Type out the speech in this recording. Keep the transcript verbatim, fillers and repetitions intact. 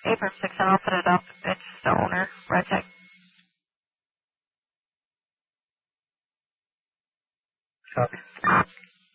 Abram six, and I'll put it up. It's the owner, Red Tech. Copy.